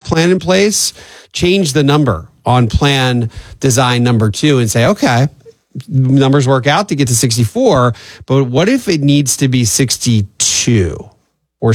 plan in place, change the number on plan design number 2 and say, okay, numbers work out to get to 64, but what if it needs to be 62 or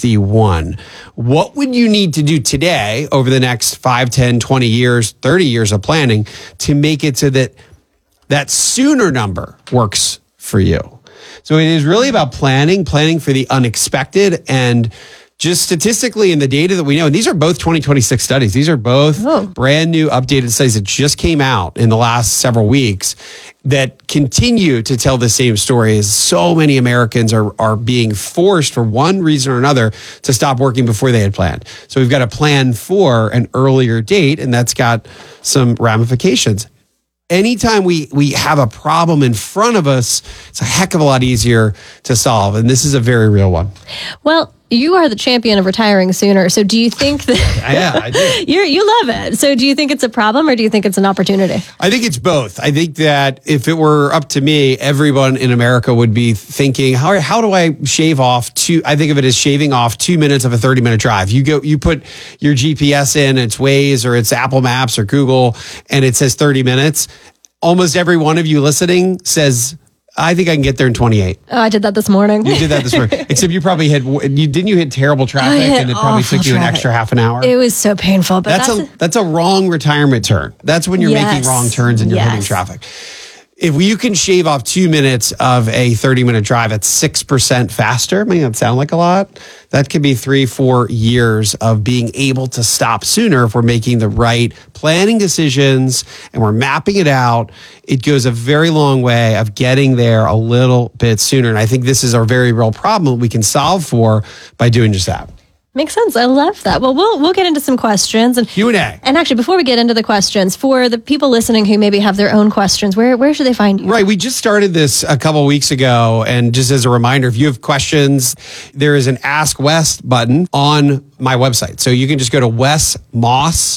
61? What would you need to do today over the next 5, 10, 20 years, 30 years of planning to make it so that that sooner number works for you? So it is really about planning for the unexpected, and just statistically in the data that we know, and these are both 2026 studies. These are both brand new updated studies that just came out in the last several weeks that continue to tell the same story, as so many Americans are being forced for one reason or another to stop working before they had planned. So we've got to plan for an earlier date, and that's got some ramifications. Anytime we have a problem in front of us, it's a heck of a lot easier to solve. And this is a very real one. Well, you are the champion of retiring sooner. So do you think that... Yeah, I do. You love it. So do you think it's a problem, or do you think it's an opportunity? I think it's both. I think that if it were up to me, everyone in America would be thinking, how do I shave off I think of it as shaving off 2 minutes of a 30-minute drive. You put your GPS in, it's Waze or it's Apple Maps or Google, and it says 30 minutes. Almost every one of you listening says, I think I can get there in 28. Oh, I did that this morning. You did that this morning. Except you probably didn't you hit terrible traffic and it probably took you an extra half an hour? It was so painful. But that's a wrong retirement turn. That's when you're making wrong turns and you're hitting traffic. If you can shave off 2 minutes of a 30-minute drive at 6% faster, may not sound like a lot. That could be 3-4 years of being able to stop sooner if we're making the right planning decisions and we're mapping it out. It goes a very long way of getting there a little bit sooner. And I think this is a very real problem we can solve for by doing just that. Makes sense. I love that. Well, we'll get into some questions and Q&A. And actually, before we get into the questions, for the people listening who maybe have their own questions, where should they find you? Right. We just started this a couple of weeks ago, and just as a reminder, if you have questions, there is an Ask Wes button on my website. So you can just go to Wes Moss,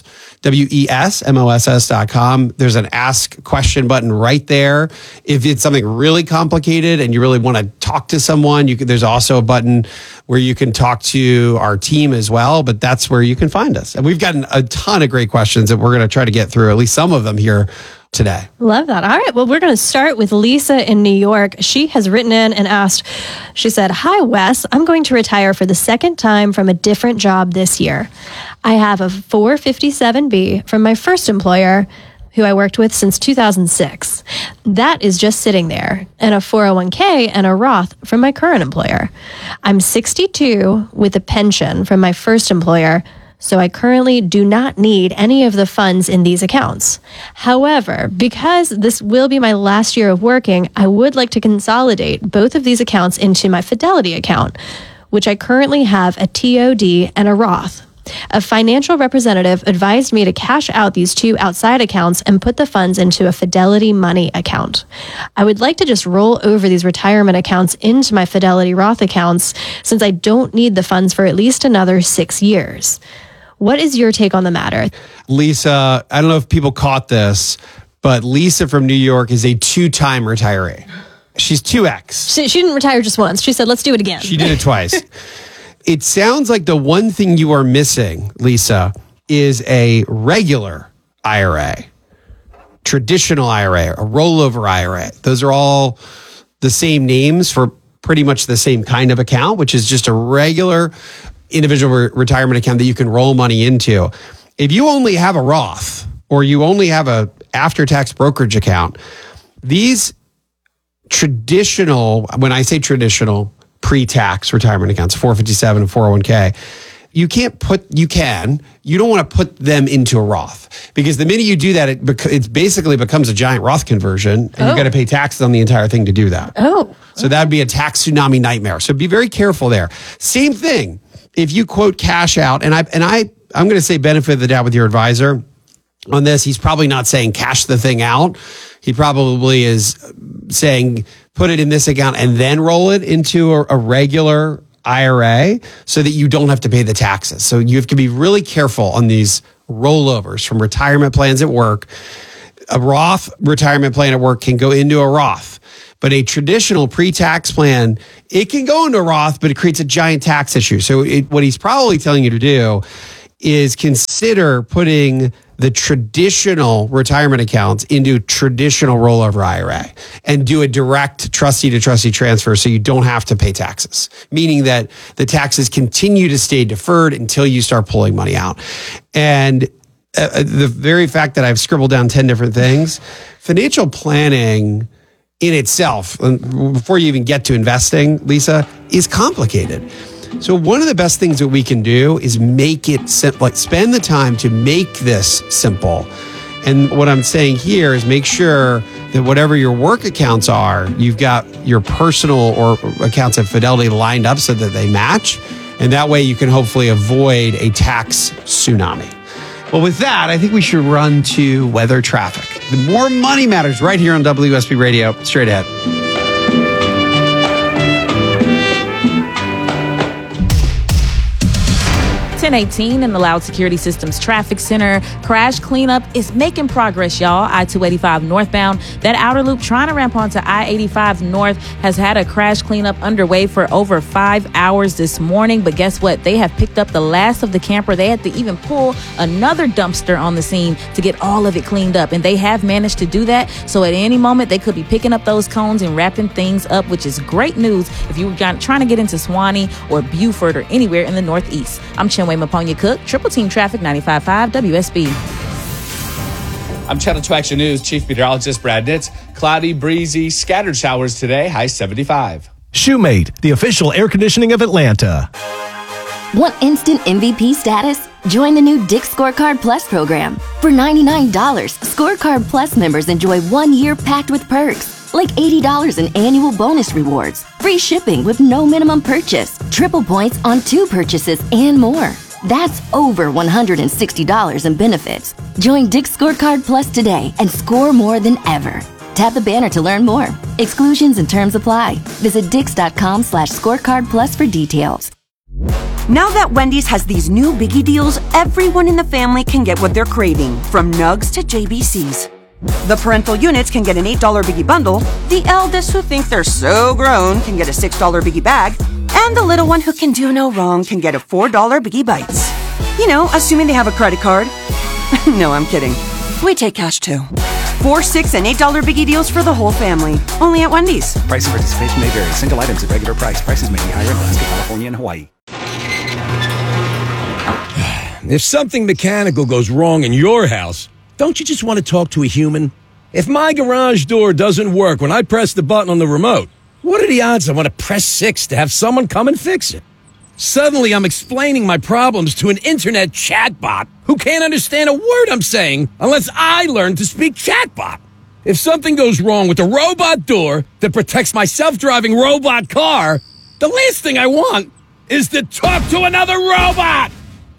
WESMOSS.com. There's an ask question button right there. If it's something really complicated and you really want to talk to someone, there's also a button where you can talk to our team as well, but that's where you can find us. And we've gotten a ton of great questions that we're going to try to get through, at least some of them here today. Love that. All right. Well, we're going to start with Lisa in New York. She has written in and asked, she said, "Hi, Wes. I'm going to retire for the second time from a different job this year. I have a 457B from my first employer, who I worked with since 2006. That is just sitting there, and a 401k and a Roth from my current employer. I'm 62 with a pension from my first employer, so I currently do not need any of the funds in these accounts. However, because this will be my last year of working, I would like to consolidate both of these accounts into my Fidelity account, which I currently have a TOD and a Roth. A financial representative advised me to cash out these two outside accounts and put the funds into a Fidelity Money account. I would like to just roll over these retirement accounts into my Fidelity Roth accounts, since I don't need the funds for at least another 6 years. What is your take on the matter?" Lisa, I don't know if people caught this, but Lisa from New York is a 2-time retiree. She's 2X. She didn't retire just once. She said, let's do it again. She did it twice. It sounds like the one thing you are missing, Lisa, is a regular IRA, traditional IRA, a rollover IRA. Those are all the same names for pretty much the same kind of account, which is just a regular individual retirement account that you can roll money into. If you only have a Roth or you only have a after-tax brokerage account, these traditional, when I say traditional, pre-tax retirement accounts, 457 and 401k, you don't want to put them into a Roth, because the minute you do that, it basically becomes a giant Roth conversion, and you've got to pay taxes on the entire thing to do that. So that'd be a tax tsunami nightmare. So be very careful there. Same thing. If you quote cash out, and I'm going to say benefit of the doubt with your advisor on this, he's probably not saying cash the thing out. He probably is saying put it in this account and then roll it into a regular IRA so that you don't have to pay the taxes. So you have to be really careful on these rollovers from retirement plans at work. A Roth retirement plan at work can go into a Roth, but a traditional pre-tax plan, it can go into a Roth, but it creates a giant tax issue. So what he's probably telling you to do is consider putting the traditional retirement accounts into traditional rollover IRA and do a direct trustee to trustee transfer so you don't have to pay taxes, meaning that the taxes continue to stay deferred until you start pulling money out. And the very fact that I've scribbled down 10 different things, financial planning in itself, before you even get to investing, Lisa, is complicated. So one of the best things that we can do is make it simple, like spend the time to make this simple. And what I'm saying here is make sure that whatever your work accounts are, you've got your personal or accounts at Fidelity lined up so that they match. And that way you can hopefully avoid a tax tsunami. Well, with that, I think we should run to weather traffic. The more money matters right here on WSB Radio. Straight ahead. 1018 in the Loud Security Systems Traffic Center. Crash cleanup is making progress, y'all. I-285 northbound. That outer loop trying to ramp onto I-85 north has had a crash cleanup underway for over 5 hours this morning. But guess what? They have picked up the last of the camper. They had to even pull another dumpster on the scene to get all of it cleaned up. And they have managed to do that. So at any moment, they could be picking up those cones and wrapping things up, which is great news if you were trying to get into Suwannee or Beaufort or anywhere in the Northeast. I'm Chinwe Maponya Cook, Triple Team Traffic 95.5 WSB. I'm Channel 2 Action News Chief Meteorologist Brad Nitz. Cloudy, breezy, scattered showers today, high 75. Shoemate, the official air conditioning of Atlanta. Want instant MVP status? Join the new Dick's Scorecard Plus program. For $99, Scorecard Plus members enjoy 1 year packed with perks, like $80 in annual bonus rewards, free shipping with no minimum purchase, triple points on 2 purchases, and more. That's over $160 in benefits. Join Dick's Scorecard Plus today and score more than ever. Tap the banner to learn more. Exclusions and terms apply. Visit dix.com/scorecard plus for details. Now that Wendy's has these new biggie deals, everyone in the family can get what they're craving, from nugs to JBCs. The parental units can get an $8 biggie bundle, the eldest who think they're so grown can get a $6 biggie bag, and the little one who can do no wrong can get a $4 biggie bites. You know, assuming they have a credit card. No, I'm kidding. We take cash too. 4, 6, and $8 biggie deals for the whole family. Only at Wendy's. Price and participation may vary. Single items at regular price. Prices may be higher in Alaska, California, and Hawaii. If something mechanical goes wrong in your house, don't you just want to talk to a human? If my garage door doesn't work when I press the button on the remote, what are the odds I want to press 6 to have someone come and fix it? Suddenly, I'm explaining my problems to an internet chatbot who can't understand a word I'm saying unless I learn to speak chatbot. If something goes wrong with the robot door that protects my self-driving robot car, the last thing I want is to talk to another robot.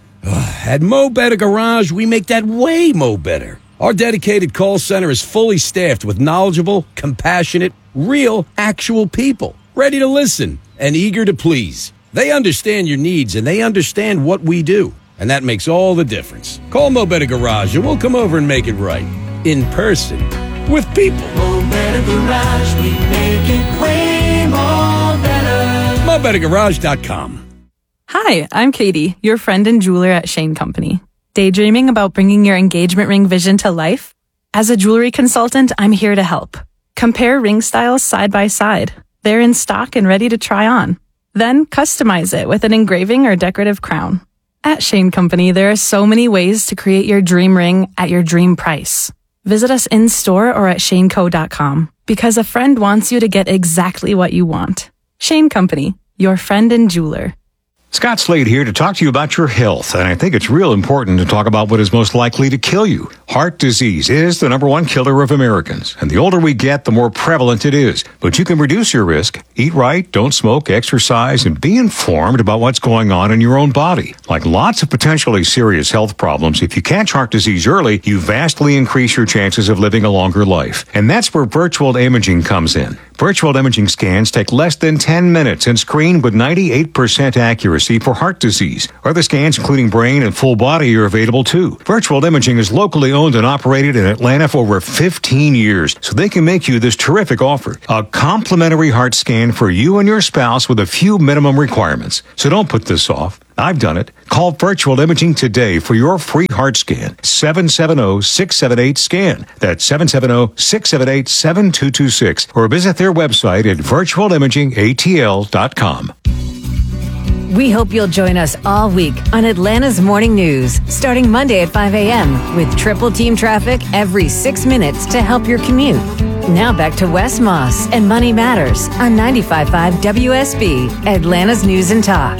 At Mo Better Garage, we make that way mo better. Our dedicated call center is fully staffed with knowledgeable, compassionate, real, actual people, ready to listen and eager to please. They understand your needs and they understand what we do, and that makes all the difference. Call Mo Better Garage and we'll come over and make it right. In person. With people. Mo Better Garage, we make it way more better. MoBetterGarage.com. Hi, I'm Katie, your friend and jeweler at Shane Company. Daydreaming about bringing your engagement ring vision to life? As a jewelry consultant, I'm here to help. Compare ring styles side by side. They're in stock and ready to try on. Then customize it with an engraving or decorative crown. At Shane Company, there are so many ways to create your dream ring at your dream price. Visit us in-store or at shaneco.com because a friend wants you to get exactly what you want. Shane Company, your friend and jeweler. Scott Slade here to talk to you about your health, and I think it's real important to talk about what is most likely to kill you. Heart disease is the #1 killer of Americans, and the older we get, the more prevalent it is. But you can reduce your risk. Eat right, don't smoke, exercise, and be informed about what's going on in your own body. Like lots of potentially serious health problems, if you catch heart disease early, you vastly increase your chances of living a longer life. And that's where virtual imaging comes in. Virtual imaging scans take less than 10 minutes and screen with 98% accuracy for heart disease. Other scans, including brain and full body, are available too. Virtual imaging is locally owned and operated in Atlanta for over 15 years, so they can make you this terrific offer. A complimentary heart scan for you and your spouse with a few minimum requirements. So don't put this off. I've done it. Call Virtual Imaging today for your free heart scan. 770-678-SCAN. That's 770-678-7226. Or visit their website at virtualimagingatl.com. We hope you'll join us all week on Atlanta's Morning News, starting Monday at 5 a.m. with triple team traffic every 6 minutes to help your commute. Now back to Wes Moss and Money Matters on 95.5 WSB, Atlanta's News and Talk.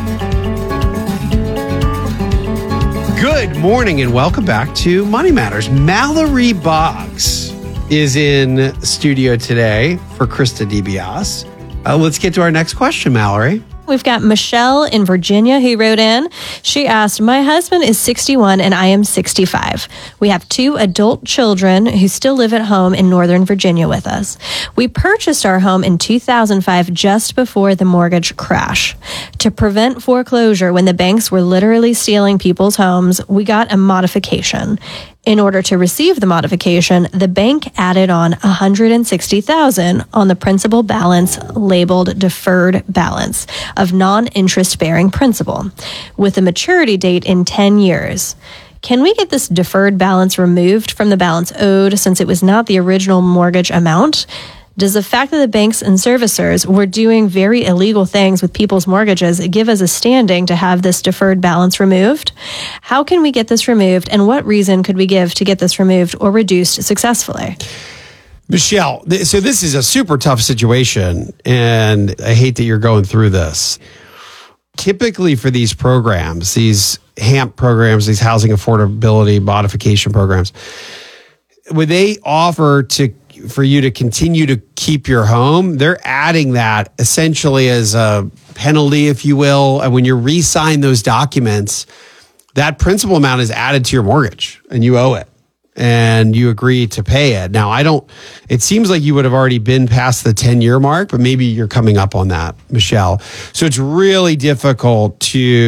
Good morning and welcome back to Money Matters. Mallory Boggs is in studio today for Krista DiBiase. Let's get to our next question, Mallory. We've got Michelle in Virginia who wrote in. She asked, my husband is 61 and I am 65. We have 2 adult children who still live at home in Northern Virginia with us. We purchased our home in 2005 just before the mortgage crash. To prevent foreclosure when the banks were literally stealing people's homes, we got a modification. In order to receive the modification, the bank added on $160,000 on the principal balance labeled deferred balance of non-interest bearing principal with a maturity date in 10 years. Can we get this deferred balance removed from the balance owed since it was not the original mortgage amount? Does the fact that the banks and servicers were doing very illegal things with people's mortgages give us a standing to have this deferred balance removed? How can we get this removed, and what reason could we give to get this removed or reduced successfully? Michelle, so this is a super tough situation, and I hate that you're going through this. Typically for these programs, these HAMP programs, these housing affordability modification programs, would they offer for you to continue to keep your home, they're adding that essentially as a penalty, if you will. And when you re-sign those documents, that principal amount is added to your mortgage and you owe it and you agree to pay it. Now, it seems like you would have already been past the 10-year mark, but maybe you're coming up on that, Michelle. So it's really difficult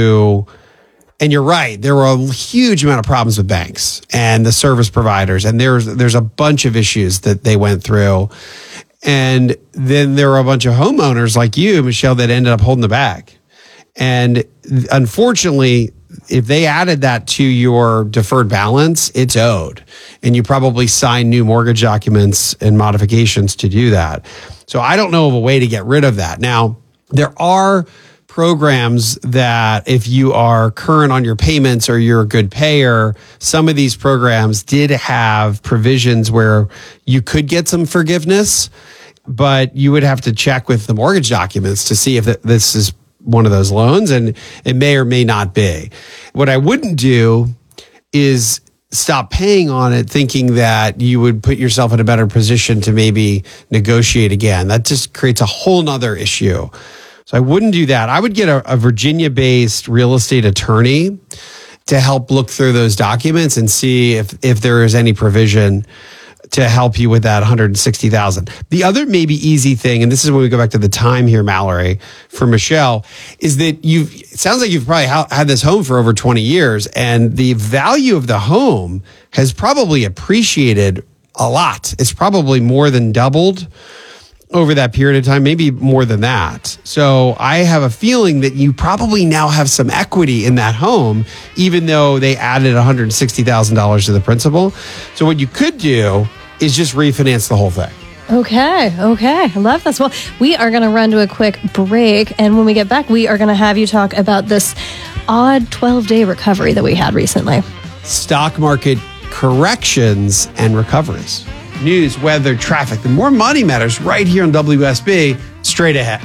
and you're right, there were a huge amount of problems with banks and the service providers, and there's a bunch of issues that they went through. And then there were a bunch of homeowners like you, Michelle, that ended up holding the bag. And unfortunately, if they added that to your deferred balance, it's owed. And you probably signed new mortgage documents and modifications to do that. So I don't know of a way to get rid of that. Now, there are programs that if you are current on your payments or you're a good payer, some of these programs did have provisions where you could get some forgiveness, but you would have to check with the mortgage documents to see if this is one of those loans, and it may or may not be. What I wouldn't do is stop paying on it thinking that you would put yourself in a better position to maybe negotiate again. That just creates a whole nother issue. So I wouldn't do that. I would get a Virginia-based real estate attorney to help look through those documents and see if there is any provision to help you with that $160,000. The other maybe easy thing, and this is when we go back to the time here, Mallory, for Michelle, is that it sounds like you've probably had this home for over 20 years, and the value of the home has probably appreciated a lot. It's probably more than doubled over that period of time, maybe more than that. So I have a feeling that you probably now have some equity in that home, even though they added $160,000 to the principal. So what you could do is just refinance the whole thing. Okay. I love this. Well, we are going to run to a quick break. And when we get back, we are going to have you talk about this odd 12-day recovery that we had recently. Stock market corrections and recoveries. News, weather, traffic, and more Money Matters right here on WSB, straight ahead.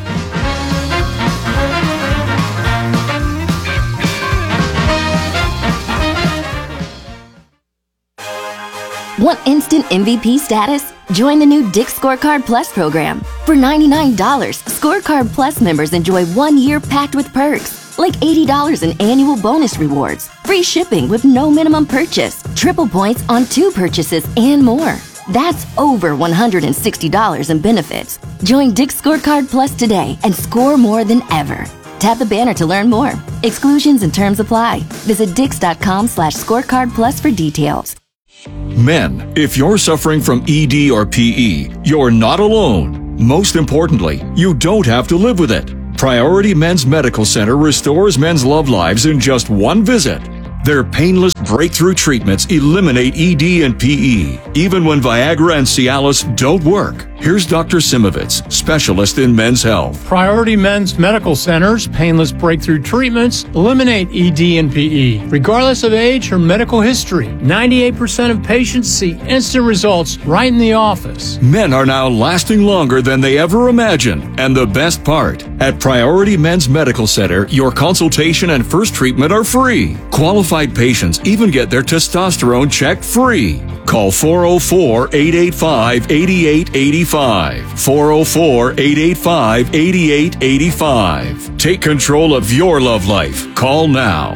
Want instant MVP status? Join the new Dick's Scorecard Plus program. For $99, Scorecard Plus members enjoy 1 year packed with perks, like $80 in annual bonus rewards, free shipping with no minimum purchase, triple points on 2 purchases, and more. That's over $160 in benefits. Join Dick's Scorecard Plus today and score more than ever. Tap the banner to learn more. Exclusions and terms apply. Visit dix.com/scorecard plus for details. Men, if you're suffering from ED or PE, you're not alone. Most importantly, you don't have to live with it. Priority Men's Medical Center restores men's love lives in just one visit. Their painless breakthrough treatments eliminate ED and PE, even when Viagra and Cialis don't work. Here's Dr. Simovitz, specialist in men's health. Priority Men's Medical Center's painless breakthrough treatments eliminate ED and PE, regardless of age or medical history. 98% of patients see instant results right in the office. Men are now lasting longer than they ever imagined. And the best part, at Priority Men's Medical Center, your consultation and first treatment are free. Qualified patients even get their testosterone checked free. Call 404-885-8885. 404-885-8885. Take control of your love life. Call now.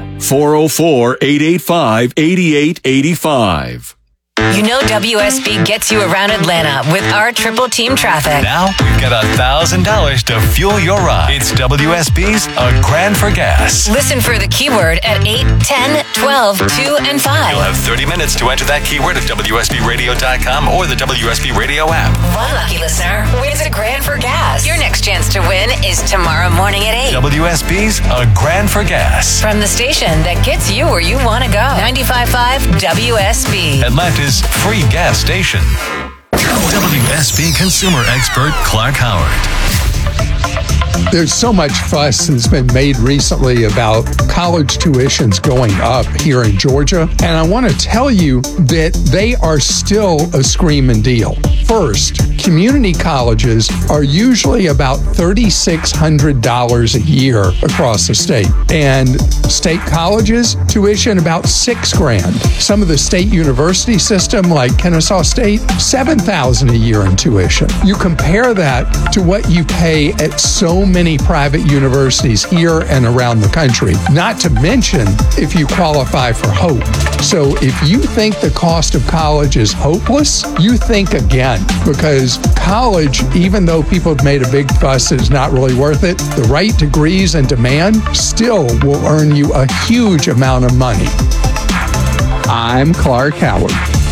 404-885-8885. You know WSB gets you around Atlanta with our triple team traffic. Now we've got $1,000 to fuel your ride. It's WSB's A Grand for Gas. Listen for the keyword at 8, 10, 12, 2, and 5. You'll have 30 minutes to enter that keyword at WSBRadio.com or the WSB Radio app. One lucky listener wins a grand for gas. Your next chance to win is tomorrow morning at 8. WSB's A Grand for Gas. From the station that gets you where you want to go. 95.5 WSB. Atlanta's free gas station. WSB consumer expert Clark Howard. There's so much fuss that's been made recently about college tuitions going up here in Georgia. And I want to tell you that they are still a screaming deal. First, community colleges are usually about $3,600 a year across the state. And state colleges, tuition about $6,000. Some of the state university system, like Kennesaw State, $7,000 a year in tuition. You compare that to what you pay at so many private universities here and around the country, not to mention if you qualify for HOPE. So if you think the cost of college is hopeless, you think again, because college, even though people have made a big fuss, is not really worth it. The right degrees and demand still will earn you a huge amount of money. I'm Clark Howard.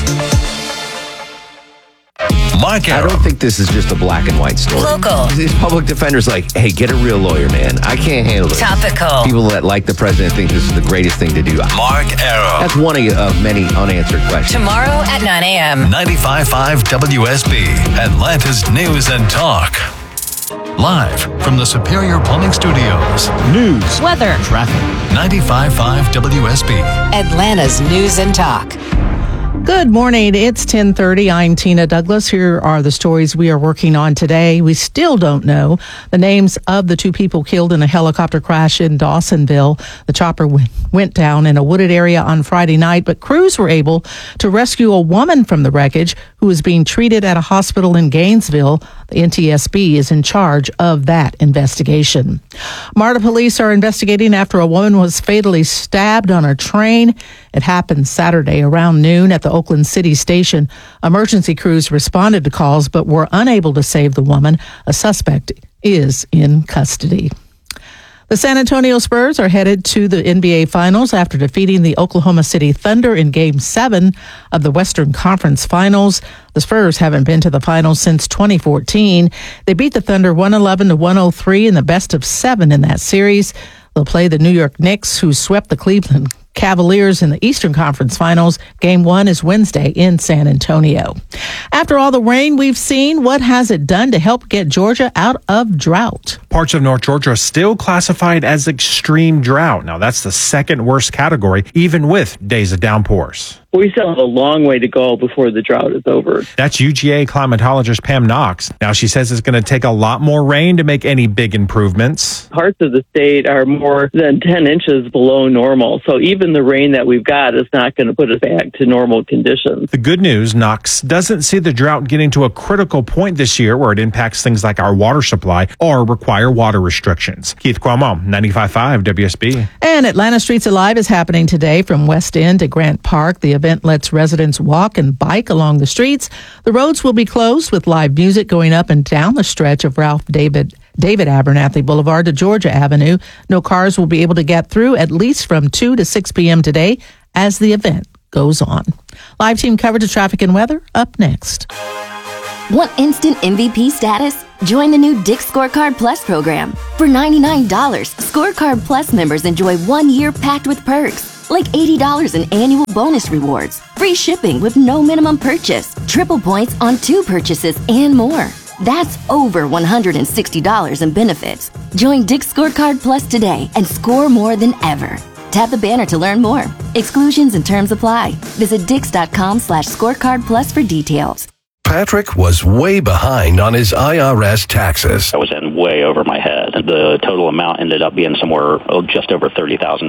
Mark I don't think this is just a black and white story. Local. These public defenders like, hey, get a real lawyer, man. I can't handle it. Topical. People that like the president think this is the greatest thing to do. Mark Arrow. That's one of many unanswered questions. Tomorrow at 9 a.m. 95.5 WSB, Atlanta's News and Talk. Live from the Superior Plumbing Studios. News, weather, traffic. 95.5 WSB. Atlanta's News and Talk. Good morning. It's 10:30. I'm Tina Douglas. Here are the stories we are working on today. We still don't know the names of the two people killed in a helicopter crash in Dawsonville. The chopper went down in a wooded area on Friday night, but crews were able to rescue a woman from the wreckage who was being treated at a hospital in Gainesville. The NTSB is in charge of that investigation. MARTA police are investigating after a woman was fatally stabbed on a train. It happened Saturday around noon at the Oakland City Station. Emergency crews responded to calls but were unable to save the woman. A suspect is in custody. The San Antonio Spurs are headed to the NBA Finals after defeating the Oklahoma City Thunder in Game 7 of the Western Conference Finals. The Spurs haven't been to the finals since 2014. They beat the Thunder 111-103 in the best of 7 in that series. They'll play the New York Knicks, who swept the Cleveland Cavaliers in the Eastern Conference Finals. Game 1 is Wednesday in San Antonio. After all the rain we've seen, what has it done to help get Georgia out of drought? Parts of North Georgia are still classified as extreme drought. Now, that's the second worst category, even with days of downpours. We still have a long way to go before the drought is over. That's UGA climatologist Pam Knox. Now, she says it's going to take a lot more rain to make any big improvements. Parts of the state are more than 10 inches below normal. So even the rain that we've got is not going to put us back to normal conditions. The good news, Knox doesn't see the drought getting to a critical point this year where it impacts things like our water supply or require water restrictions. Keith Cuomo, 95.5 WSB. And Atlanta Streets Alive is happening today from West End to Grant Park. The event lets residents walk and bike along the streets. The roads will be closed with live music going up and down the stretch of Ralph David Abernathy Boulevard to Georgia Avenue. No cars will be able to get through at least from 2 to 6 p.m. today as the event goes on. Live team coverage of traffic and weather up next. Want instant MVP status? Join the new Dick's Scorecard Plus program. For $99, Scorecard Plus members enjoy 1 year packed with perks, like $80 in annual bonus rewards, free shipping with no minimum purchase, triple points on 2 purchases, and more. That's over $160 in benefits. Join Dick's Scorecard Plus today and score more than ever. Tap the banner to learn more. Exclusions and terms apply. Visit dix.com/scorecard plus for details. Patrick was way behind on his IRS taxes. I was in way over my head. The total amount ended up being somewhere just over $30,000.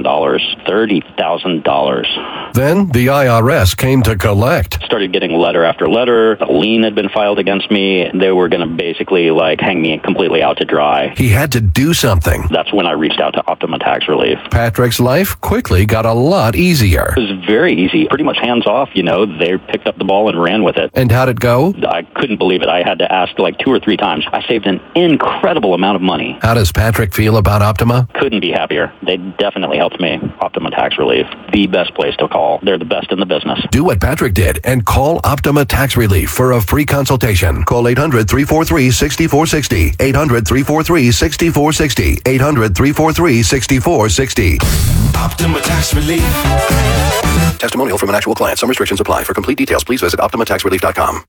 $30,000. Then the IRS came to collect. Started getting letter after letter. A lien had been filed against me. They were going to basically hang me completely out to dry. He had to do something. That's when I reached out to Optima Tax Relief. Patrick's life quickly got a lot easier. It was very easy. Pretty much hands off, They picked up the ball and ran with it. And how'd it go? I couldn't believe it. I had to ask 2 or 3 times. I saved an incredible amount of money. How does Patrick feel about Optima? Couldn't be happier. They definitely helped me. Optima Tax Relief, the best place to call. They're the best in the business. Do what Patrick did and call Optima Tax Relief for a free consultation. Call 800-343-6460. 800-343-6460. 800-343-6460. Optima Tax Relief. Testimonial from an actual client. Some restrictions apply. For complete details, please visit OptimaTaxRelief.com.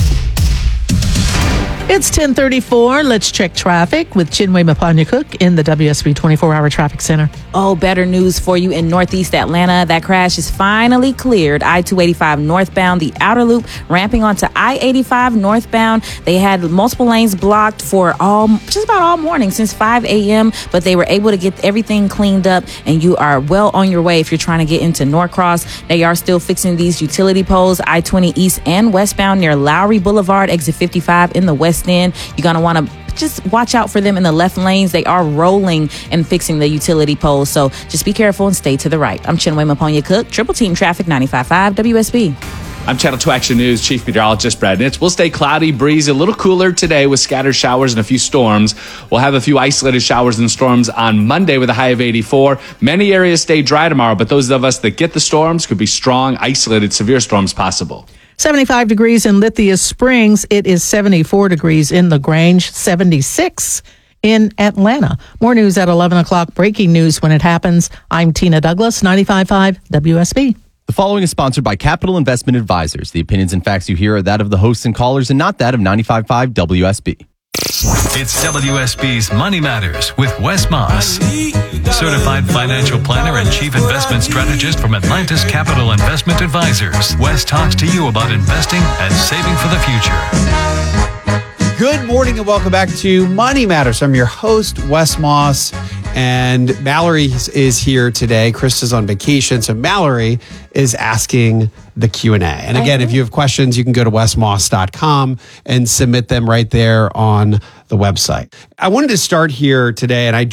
It's 10:34. Let's check traffic with Chinwe Mapanya-Cook in the WSB 24-hour traffic center. Oh, better news for you in Northeast Atlanta. That crash is finally cleared. I-285 northbound, the outer loop ramping onto I-85 northbound. They had multiple lanes blocked for just about all morning since 5 a.m., but they were able to get everything cleaned up, and you are well on your way if you're trying to get into Norcross. They are still fixing these utility poles, I-20 east and westbound near Lowry Boulevard, exit 55 in the west end. You're going to want to just watch out for them in the left lanes. They are rolling and fixing the utility poles, so just be careful and stay to the right. I'm Chinwe Mapanya-Cook, Triple Team Traffic 95.5 WSB. I'm Channel 2 Action News Chief Meteorologist Brad Nitz. We'll stay cloudy, breezy, a little cooler today with scattered showers and a few storms. We'll have a few isolated showers and storms on Monday with a high of 84. Many areas stay dry tomorrow, but those of us that get the storms could be strong, isolated, severe storms possible. 75 degrees in Lithia Springs. It is 74 degrees in LaGrange, 76 in Atlanta. More news at 11 o'clock. Breaking news when it happens. I'm Tina Douglas, 95.5 WSB. The following is sponsored by Capital Investment Advisors. The opinions and facts you hear are that of the hosts and callers and not that of 95.5 WSB. It's WSB's Money Matters with Wes Moss, certified financial planner and chief investment strategist from Atlantis Capital Investment Advisors. Wes talks to you about investing and saving for the future. Good morning and welcome back to Money Matters. I'm your host, Wes Moss, and Mallory is here today. Krista's on vacation, so Mallory is asking the Q&A. And again, if you have questions, you can go to wesmoss.com and submit them right there on the website. I wanted to start here today, and I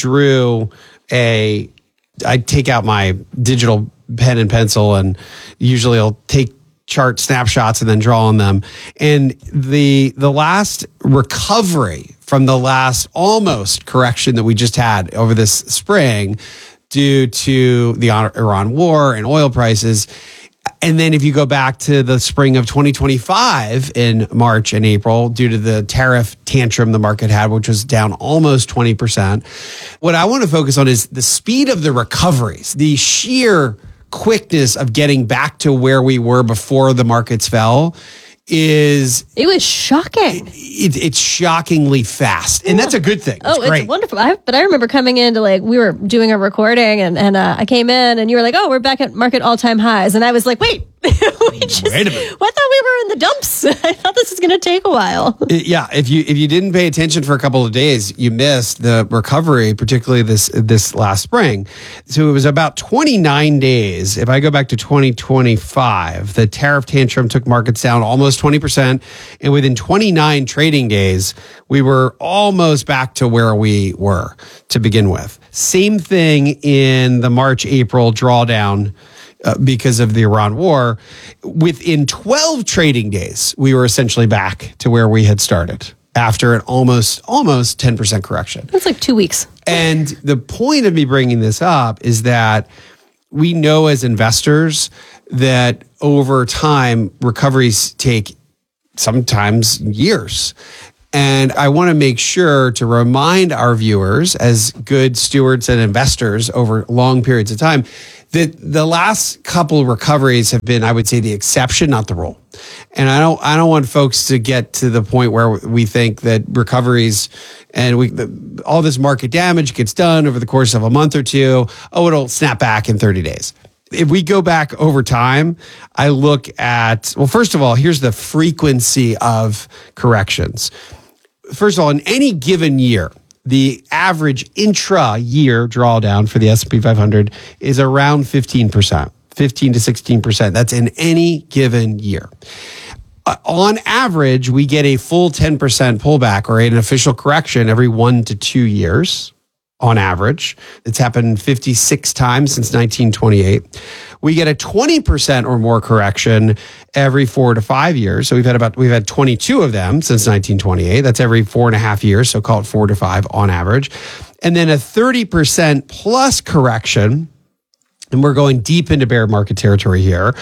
take out my digital pen and pencil, and usually I'll take chart snapshots and then draw on them. And the last recovery from the last almost correction that we just had over this spring due to the Iran war and oil prices. And then if you go back to the spring of 2025 in March and April, due to the tariff tantrum the market had, which was down almost 20%, what I want to focus on is the speed of the recoveries, the sheer quickness of getting back to where we were before the markets fell. It was shocking. It's shockingly fast, and that's a good thing. It's wonderful. But I remember coming into we were doing a recording, and I came in, and you were like, "Oh, we're back at market all-time highs," and I was like, "Wait, wait a minute! I thought we were in the dumps. I thought this was going to take a while." Yeah, if you didn't pay attention for a couple of days, you missed the recovery, particularly this last spring. So it was about 29 days. If I go back to 2025, the tariff tantrum took markets down almost 20%, and within 29 trading days, we were almost back to where we were to begin with. Same thing in the March-April drawdown because of the Iran war. Within 12 trading days, we were essentially back to where we had started after an almost 10% correction. That's like 2 weeks. And the point of me bringing this up is that we know as investors that over time, recoveries take sometimes years. And I want to make sure to remind our viewers, as good stewards and investors over long periods of time, that the last couple of recoveries have been, I would say, the exception, not the rule. And I don't want folks to get to the point where we think that recoveries and all this market damage gets done over the course of a month or two. Oh, it'll snap back in 30 days. If we go back over time, I look at, well, first of all, here's the frequency of corrections. First of all, in any given year, the average intra-year drawdown for the S&P 500 is around 15%, 15 to 16%. That's in any given year. On average, we get a full 10% pullback or an official correction every 1 to 2 years. On average, it's happened 56 times since 1928. We get a 20% or more correction every 4 to 5 years. So we've had 22 of them since 1928. That's every 4.5 years. So call it 4 to 5 on average. And then a 30% plus correction. And we're going deep into bear market territory here,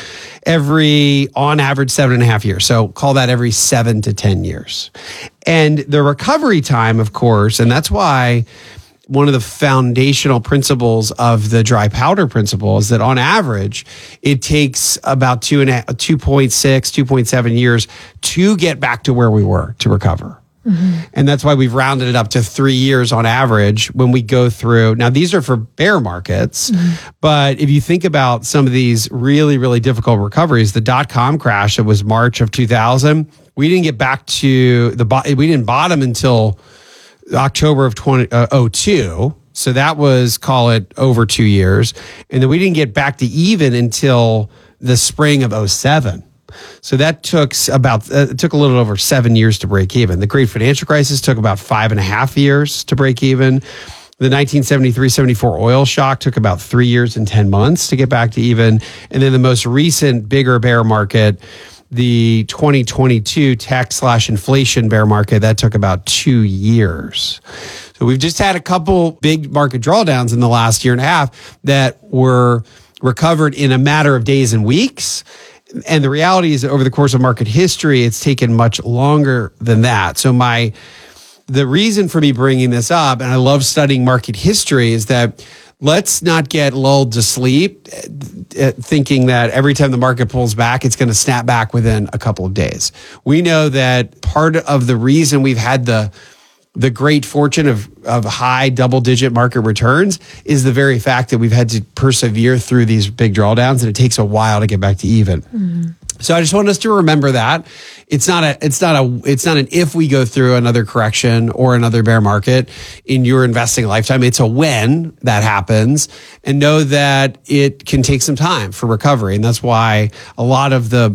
on average, 7.5 years. So call that every 7 to 10 years. And the recovery time, of course, and that's why one of the foundational principles of the dry powder principle is that on average, it takes about 2.6, 2.7 years to get back to where we were to recover. Mm-hmm. And that's why we've rounded it up to 3 years on average when we go through. Now, these are for bear markets, but if you think about some of these really, really difficult recoveries, the dot-com crash that was March of 2000, we didn't get back to we didn't bottom until October of 2002. So that was, call it, over 2 years. And then we didn't get back to even until the spring of 2007. So that took a little over 7 years to break even. The Great Financial Crisis took about 5.5 years to break even. The 1973-74 oil shock took about 3 years and 10 months to get back to even. And then the most recent bigger bear market, the 2022 tech/inflation bear market, that took about 2 years. So we've just had a couple big market drawdowns in the last year and a half that were recovered in a matter of days and weeks. And the reality is that over the course of market history, it's taken much longer than that. So the reason for me bringing this up, and I love studying market history, is that let's not get lulled to sleep thinking that every time the market pulls back, it's going to snap back within a couple of days. We know that part of the reason we've had the great fortune of high double-digit market returns is the very fact that we've had to persevere through these big drawdowns, and it takes a while to get back to even. Mm-hmm. So I just want us to remember that it's not an if we go through another correction or another bear market in your investing lifetime. It's a when that happens, and know that it can take some time for recovery. And that's why a lot of the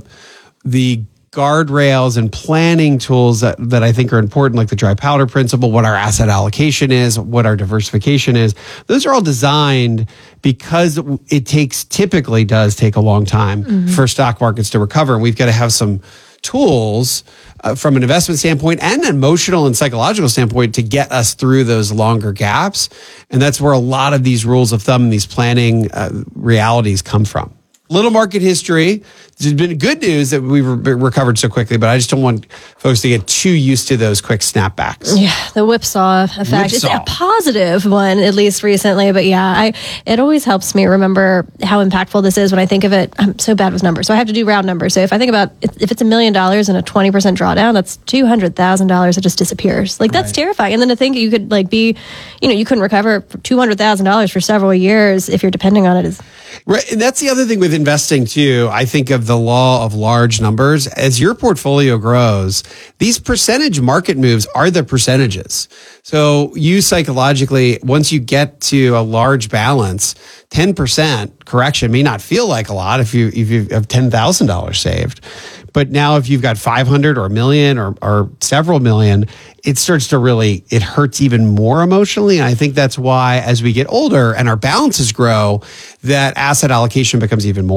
guardrails and planning tools that I think are important, like the dry powder principle, what our asset allocation is, what our diversification is, those are all designed because it typically does take a long time for stock markets to recover. And we've got to have some tools from an investment standpoint and an emotional and psychological standpoint to get us through those longer gaps. And that's where a lot of these rules of thumb and these planning realities come from. Little market history. There's been good news that we've recovered so quickly, but I just don't want folks to get too used to those quick snapbacks. Yeah, the whipsaw effect. It's a positive one, at least recently. But yeah, it always helps me remember how impactful this is when I think of it. I'm so bad with numbers, so I have to do round numbers. So if I think about if it's $1 million and a 20% drawdown, that's $200,000 that just disappears. Like that's terrifying. And then to think you could you couldn't recover $200,000 for several years if you're depending on it is. Right. And that's the other thing with investing too. I think of the law of large numbers. As your portfolio grows, these percentage market moves are the percentages. So you psychologically, once you get to a large balance, 10% correction may not feel like a lot if you have $10,000 saved. But now if you've got 500 or a million or several million, it starts to it hurts even more emotionally. And I think that's why as we get older and our balances grow, that asset allocation becomes even more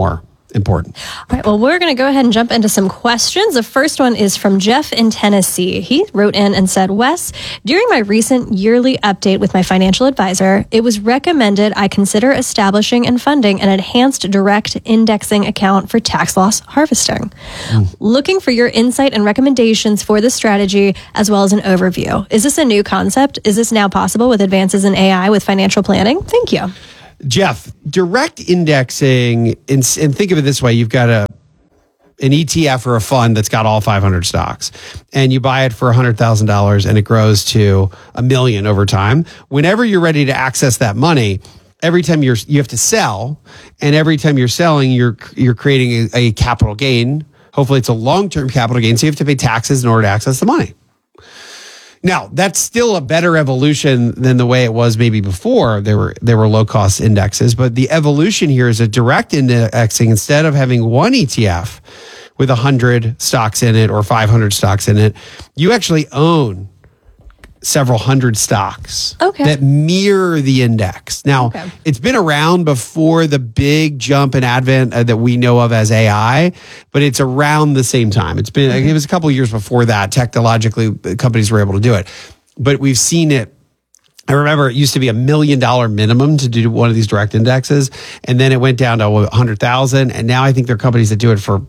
important. All right, well, we're going to go ahead and jump into some questions. The first one is from Jeff in Tennessee. He wrote in and said, Wes, during my recent yearly update with my financial advisor, it was recommended I consider establishing and funding an enhanced direct indexing account for tax loss harvesting. Looking for your insight and recommendations for this strategy, as well as an overview. Is this a new concept? Is this now possible with advances in AI with financial planning? Thank you. Jeff, direct indexing, and think of it this way. You've got an ETF or a fund that's got all 500 stocks, and you buy it for $100,000 and it grows to $1 million over time. Whenever you're ready to access that money, every time you have to sell, and every time you're selling, you're creating a capital gain. Hopefully it's a long-term capital gain, so you have to pay taxes in order to access the money. Now, that's still a better evolution than the way it was maybe before. There were low-cost indexes, but the evolution here is a direct indexing. Instead of having one ETF with 100 stocks in it or 500 stocks in it, you actually own several hundred stocks that mirror the index. Now, it's been around before the big jump in advent that we know of as AI, but it's around the same time. It was a couple of years before that. Technologically, companies were able to do it, but we've seen it. I remember it used to be $1 million minimum to do one of these direct indexes, and then it went down to $100,000, and now I think there are companies that do it for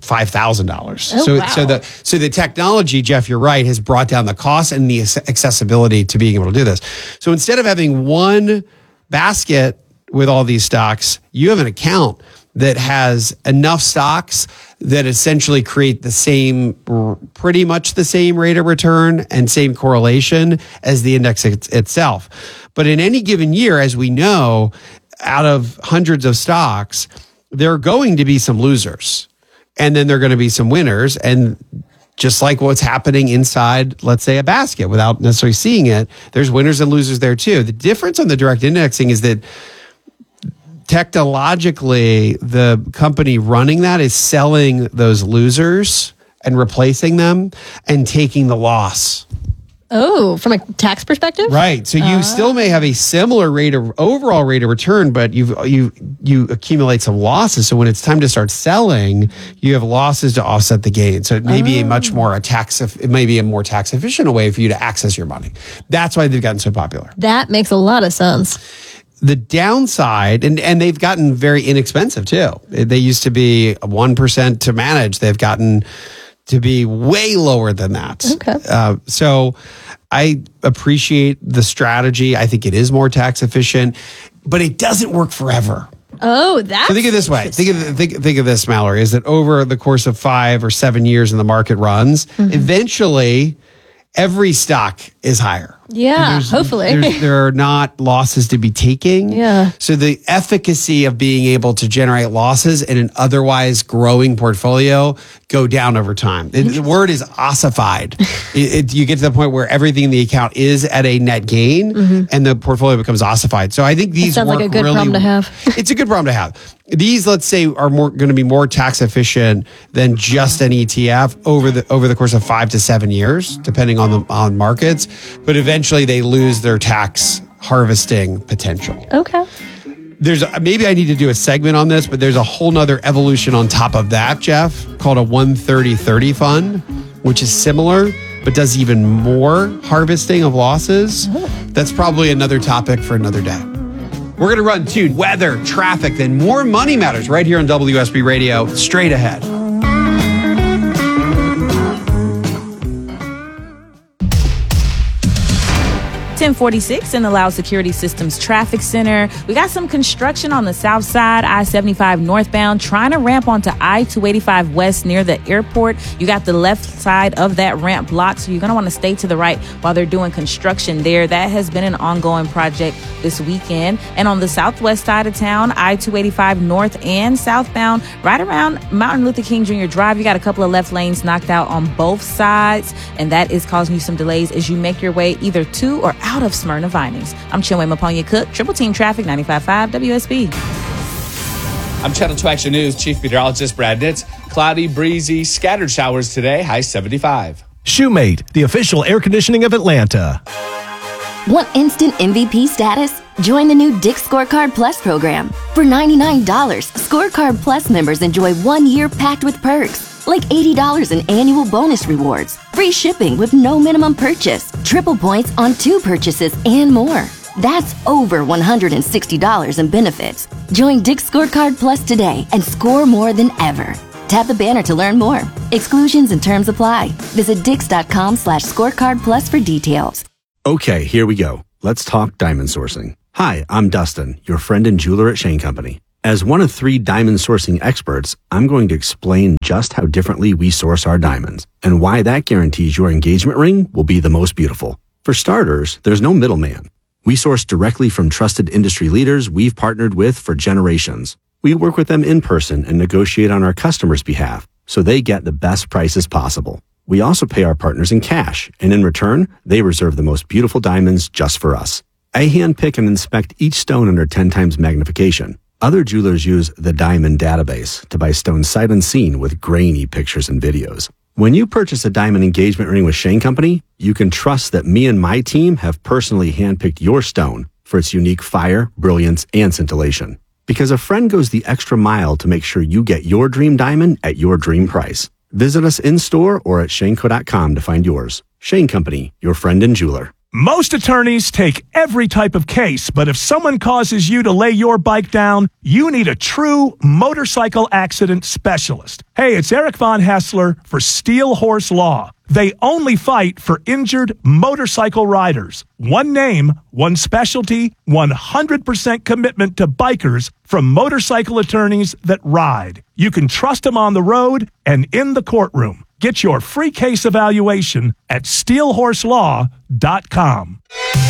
$5,000. So the technology, Jeff, you're right, has brought down the cost and the accessibility to being able to do this. So instead of having one basket with all these stocks, you have an account that has enough stocks that essentially create pretty much the same rate of return and same correlation as the index itself. But in any given year, as we know, out of hundreds of stocks, there are going to be some losers, and then there are going to be some winners. And just like what's happening inside, let's say, a basket without necessarily seeing it, there's winners and losers there too. The difference on the direct indexing is that technologically, the company running that is selling those losers and replacing them and taking the loss. Oh, from a tax perspective? Right. So you still may have a similar overall rate of return, but you accumulate some losses. So when it's time to start selling, you have losses to offset the gain. So it may be a more tax efficient way for you to access your money. That's why they've gotten so popular. That makes a lot of sense. The downside, and they've gotten very inexpensive too. They used to be 1% to manage. They've gotten to be way lower than that. Okay. So I appreciate the strategy. I think it is more tax efficient, but it doesn't work forever. Oh, that's... So think of it this way. Think of this, Mallory, is that over the course of 5 or 7 years and the market runs, eventually every stock is higher. Yeah, hopefully. There are not losses to be taking. Yeah. So the efficacy of being able to generate losses in an otherwise growing portfolio go down over time. The word is ossified. You get to the point where everything in the account is at a net gain and the portfolio becomes ossified. So I think these sounds like a good problem to have. It's a good problem to have. These, let's say, are going to be more tax efficient than just an ETF over the course of 5 to 7 years, depending on markets. But eventually they lose their tax harvesting potential. Okay. Maybe I need to do a segment on this, but there's a whole nother evolution on top of that, Jeff, called a 130/30 fund, which is similar, but does even more harvesting of losses. That's probably another topic for another day. We're going to run to weather, traffic, then more Money Matters right here on WSB Radio, straight ahead. 1046 in the Loud Security Systems Traffic Center. We got some construction on the south side, I-75 northbound, trying to ramp onto I-285 west near the airport. You got the left side of that ramp blocked, so you're going to want to stay to the right while they're doing construction there. That has been an ongoing project this weekend. And on the southwest side of town, I-285 north and southbound, right around Martin Luther King Jr. Drive, you got a couple of left lanes knocked out on both sides, and that is causing you some delays as you make your way either to or out of Smyrna Vinings. I'm Chinwe Maponya Cook, Triple Team Traffic 95.5 WSB. I'm Channel 2 Action News Chief Meteorologist Brad Nitz. Cloudy, breezy, scattered showers today, high 75. Shoemate, the official air conditioning of Atlanta. Want instant MVP status? Join the new Dick's Scorecard Plus program. For $99, Scorecard Plus members enjoy 1 year packed with perks, like $80 in annual bonus rewards, free shipping with no minimum purchase, triple points on 2 purchases, and more. That's over $160 in benefits. Join Dick's Scorecard Plus today and score more than ever. Tap the banner to learn more. Exclusions and terms apply. Visit dix.com/scorecard plus for details. Okay, here we go. Let's talk diamond sourcing. Hi, I'm Dustin, your friend and jeweler at Shane Company. As one of 3 diamond sourcing experts, I'm going to explain just how differently we source our diamonds and why that guarantees your engagement ring will be the most beautiful. For starters, there's no middleman. We source directly from trusted industry leaders we've partnered with for generations. We work with them in person and negotiate on our customers' behalf so they get the best prices possible. We also pay our partners in cash, and in return, they reserve the most beautiful diamonds just for us. I handpick and inspect each stone under 10 times magnification. Other jewelers use the Diamond Database to buy stones sight unseen with grainy pictures and videos. When you purchase a diamond engagement ring with Shane Company, you can trust that me and my team have personally handpicked your stone for its unique fire, brilliance, and scintillation. Because a friend goes the extra mile to make sure you get your dream diamond at your dream price. Visit us in-store or at shaneco.com to find yours. Shane Company, your friend and jeweler. Most attorneys take every type of case, but if someone causes you to lay your bike down, you need a true motorcycle accident specialist. Hey, it's Eric Von Hassler for Steel Horse Law. They only fight for injured motorcycle riders. One name, one specialty, 100% commitment to bikers from motorcycle attorneys that ride. You can trust them on the road and in the courtroom. Get your free case evaluation at steelhorselaw.com.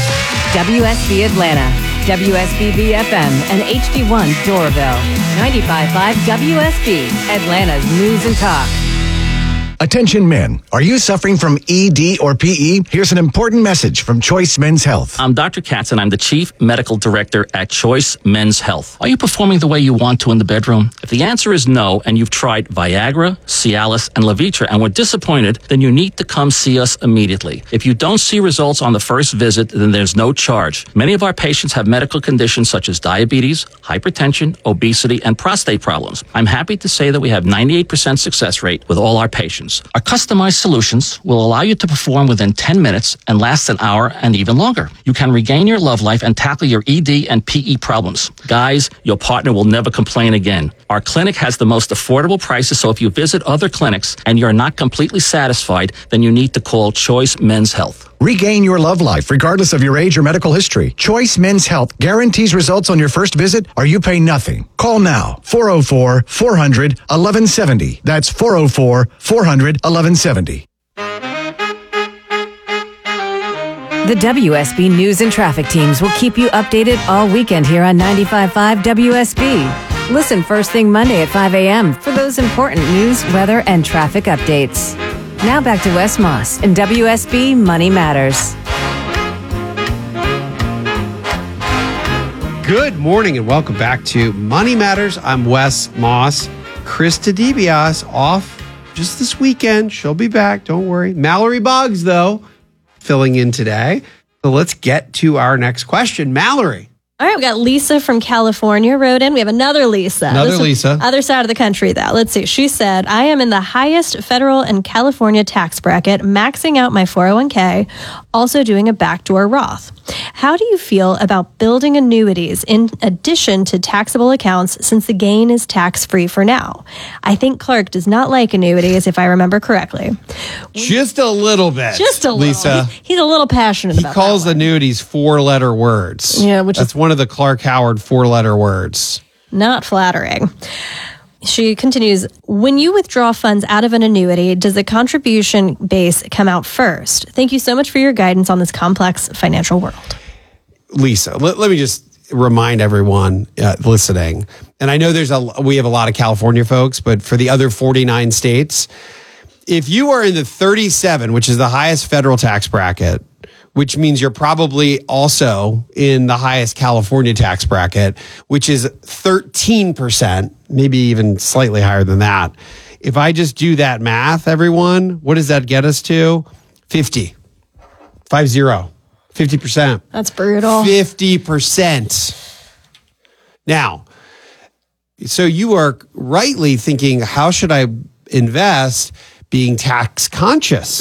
WSB Atlanta, WSB FM, and HD1 Doraville. 95.5 WSB, Atlanta's News and Talk. Attention men, are you suffering from ED or PE? Here's an important message from Choice Men's Health. I'm Dr. Katz and I'm the Chief Medical Director at Choice Men's Health. Are you performing the way you want to in the bedroom? If the answer is no and you've tried Viagra, Cialis, and Levitra and were disappointed, then you need to come see us immediately. If you don't see results on the first visit, then there's no charge. Many of our patients have medical conditions such as diabetes, hypertension, obesity, and prostate problems. I'm happy to say that we have 98% success rate with all our patients. Our customized solutions will allow you to perform within 10 minutes and last an hour and even longer. You can regain your love life and tackle your ED and PE problems. Guys, your partner will never complain again. Our clinic has the most affordable prices, so if you visit other clinics and you're not completely satisfied, then you need to call Choice Men's Health. Regain your love life regardless of your age or medical history. Choice Men's Health guarantees results on your first visit or you pay nothing. Call now, 404-400-1170. That's 404-400-1170. The WSB News and Traffic teams will keep you updated all weekend here on 95.5 WSB. Listen first thing Monday at 5 a.m. for those important news, weather, and traffic updates. Now back to Wes Moss and WSB Money Matters. Good morning and welcome back to Money Matters. I'm Wes Moss. Krista DiBiase off just this weekend. She'll be back. Don't worry. Mallory Boggs, though, filling in today. So let's get to our next question. Mallory. All right, we got Lisa from California wrote in. We have another Lisa. Lisa. Other side of the country, though. Let's see. She said, I am in the highest federal and California tax bracket, maxing out my 401k, also doing a backdoor Roth. How do you feel about building annuities in addition to taxable accounts since the gain is tax-free for now? I think Clark does not like annuities, if I remember correctly. Just a little bit. Just a little. Lisa. He's a little passionate about He calls annuities 4-letter words. Yeah, which That's one of the Clark Howard 4-letter words. Not flattering. She continues, when you withdraw funds out of an annuity, does the contribution base come out first? Thank you so much for your guidance on this complex financial world. Lisa, let me just remind everyone listening, and I know we have a lot of California folks, but for the other 49 states, if you are in the 37, which is the highest federal tax bracket, which means you're probably also in the highest California tax bracket, which is 13%, maybe even slightly higher than that. If I just do that math, everyone, what does that get us to? 50. 50%. That's brutal. 50%. Now, so you are rightly thinking, how should I invest being tax conscious?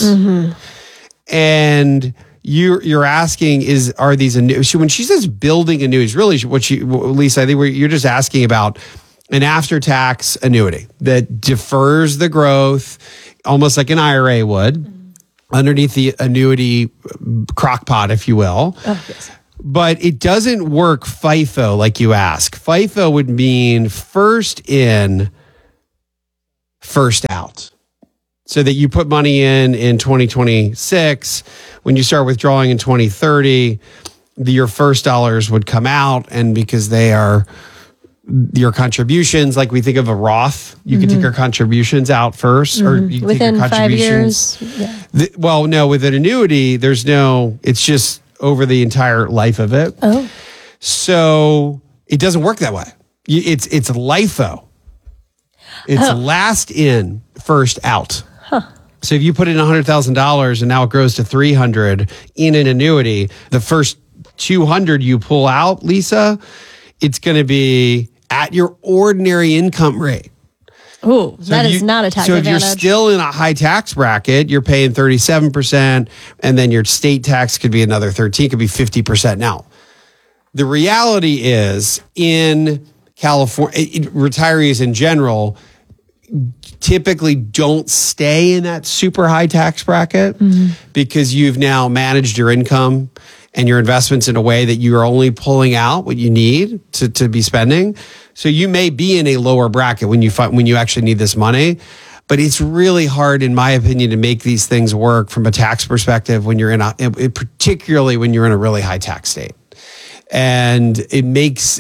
And you're asking, are these when she says building annuities, really Lisa, I think you're just asking about an after-tax annuity that defers the growth, almost like an IRA would, underneath the annuity crockpot, if you will. Oh, yes. But it doesn't work FIFO like you ask. FIFO would mean first in, first out. So that you put money in 2026, when you start withdrawing in 2030, your first dollars would come out, and because they are your contributions, like we think of a Roth, you can take your contributions out first, or you can within take your 5 years. contributions. Well, no, with an annuity, it's just over the entire life of it. Oh. So it doesn't work that way. It's LIFO. It's last in, first out. So if you put in $100,000 and now it grows to 300 in an annuity, the first 200 you pull out, Lisa, it's going to be at your ordinary income rate. Oh, that is not a tax advantage. So if advantage. you're still in a high tax bracket, you're paying 37%, and then your state tax could be another 13, could be 50%. Now, the reality is in California, retirees in general typically don't stay in that super high tax bracket because you've now managed your income and your investments in a way that you are only pulling out what you need to be spending. So you may be in a lower bracket when you actually need this money, but it's really hard, in my opinion, to make these things work from a tax perspective when you're particularly when you're in a really high tax state. And it makes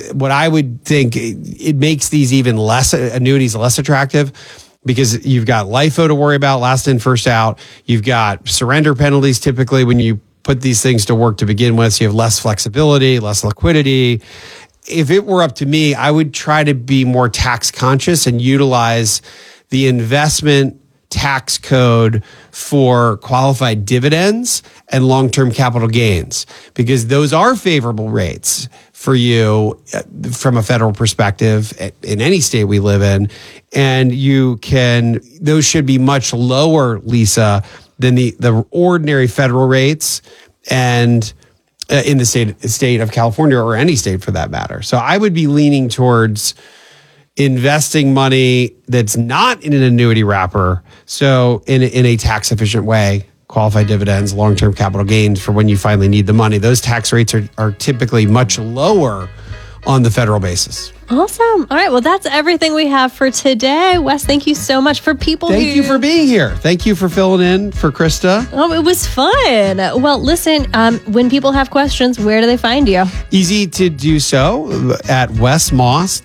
these even less annuities less attractive because you've got LIFO to worry about, last in, first out. You've got surrender penalties typically when you put these things to work to begin with. So you have less flexibility, less liquidity. If it were up to me, I would try to be more tax conscious and utilize the investment tax code for qualified dividends and long-term capital gains, because those are favorable rates for you from a federal perspective in any state we live in. And those should be much lower, Lisa, than the ordinary federal rates and in the state of California, or any state for that matter. So I would be leaning towards investing money that's not in an annuity wrapper, so in a tax efficient way, qualified dividends, long-term capital gains for when you finally need the money. Those tax rates are typically much lower on the federal basis. Awesome. All right. Well, that's everything we have for today. Wes, thank you so much for people. Thank you for being here. Thank you for filling in for Krista. Oh, it was fun. Well, listen, when people have questions, where do they find you? Easy to do so at Wes Moss,